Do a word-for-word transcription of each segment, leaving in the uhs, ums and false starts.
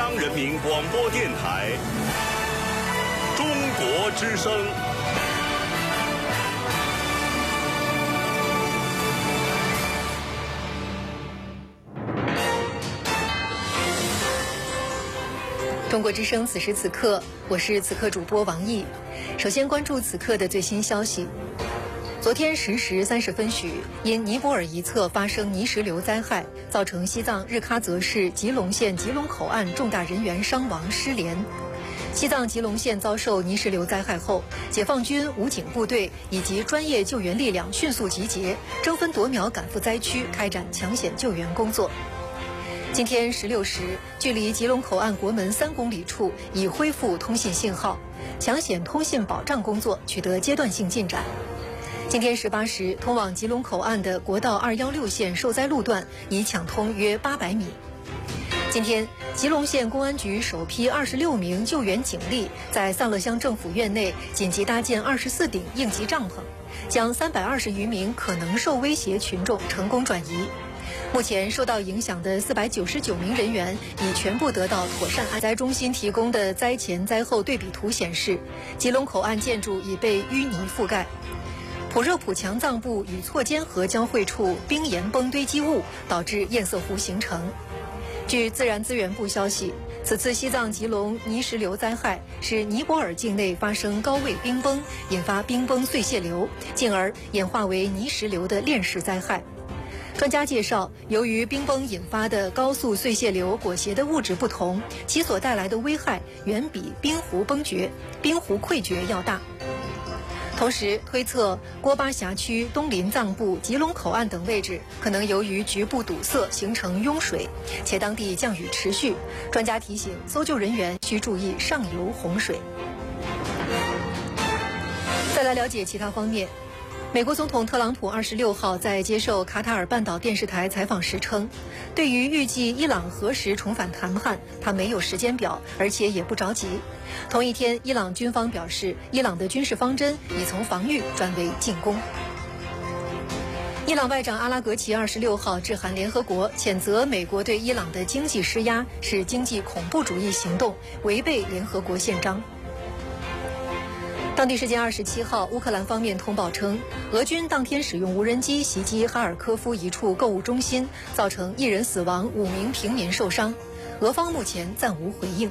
央人民广播电台中国之声。 中国之声，此时此刻，我是此刻主播王毅。首先关注此刻的最新消息。昨天十时三十分许，因尼泊尔一侧发生泥石流灾害，造成西藏日喀则市吉隆县吉隆口岸重大人员伤亡失联。西藏吉隆县遭受泥石流灾害后，解放军武警部队以及专业救援力量迅速集结，争分夺秒赶赴灾区，开展抢险救援工作。今天十六时，距离吉隆口岸国门三公里处已恢复通信信号，抢险通信保障工作取得阶段性进展。今天十八时，通往吉隆口岸的国道二一六线受灾路段已抢通约八百米。今天，吉隆县公安局首批二十六名救援警力在丧乐乡政府院内紧急搭建二十四顶应急帐篷，将三百二十余名可能受威胁群众成功转移。目前受到影响的四百九十九名人员已全部得到妥善安置。灾中心提供的灾前灾后对比图显示，吉隆口岸建筑已被淤泥覆盖。普热普强藏部与错间河交汇处冰岩崩堆积物导致堰塞湖形成。据自然资源部消息，此次西藏吉隆泥石流灾害是尼泊尔境内发生高位冰崩，引发冰崩碎屑流，进而演化为泥石流的链式灾害。专家介绍，由于冰崩引发的高速碎屑流裹挟的物质不同，其所带来的危害远比冰湖崩决、冰湖溃决要大。同时推测，郭巴辖区东林藏部、吉隆口岸等位置可能由于局部堵塞形成拥水，且当地降雨持续。专家提醒搜救人员需注意上游洪水。再来了解其他方面。美国总统特朗普二十六号在接受卡塔尔半岛电视台采访时称，对于预计伊朗何时重返谈判，他没有时间表，而且也不着急。同一天，伊朗军方表示，伊朗的军事方针已从防御转为进攻。伊朗外长阿拉格齐二十六号致函联合国，谴责美国对伊朗的经济施压是经济恐怖主义行动，违背联合国宪章。当地时间二十七号，乌克兰方面通报称，俄军当天使用无人机袭击哈尔科夫一处购物中心，造成一人死亡，五名平民受伤。俄方目前暂无回应。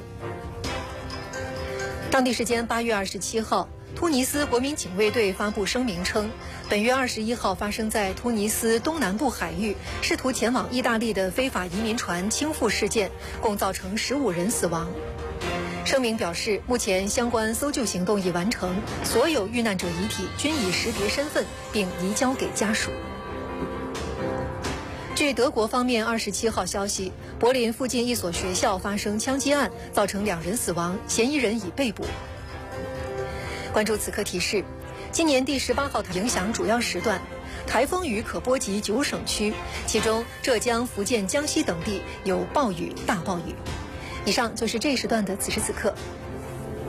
当地时间八月二十七号，突尼斯国民警卫队发布声明称，本月二十一号发生在突尼斯东南部海域试图前往意大利的非法移民船倾覆事件，共造成十五人死亡。声明表示，目前相关搜救行动已完成，所有遇难者遗体均已识别身份并移交给家属。据德国方面二十七号消息，柏林附近一所学校发生枪击案，造成两人死亡，嫌疑人已被捕。关注此刻提示，今年第十八号台影响主要时段，台风雨可波及九省区，其中浙江、福建、江西等地有暴雨、大暴雨。以上就是这一时段的此时此刻，